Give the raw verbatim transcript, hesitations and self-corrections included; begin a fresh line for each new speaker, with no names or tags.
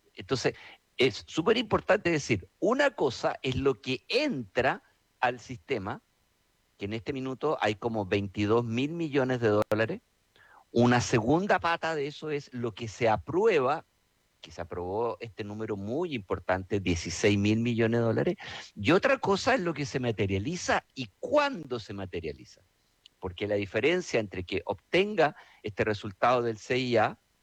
Entonces, es súper importante decir, una cosa es lo que entra al sistema, que en este minuto hay como veintidós mil millones de dólares. Una segunda pata de eso es lo que se aprueba, que se aprobó este número muy importante, dieciséis mil millones de dólares, y otra cosa es lo que se materializa y cuándo se materializa. Porque la diferencia entre que obtenga este resultado del C I A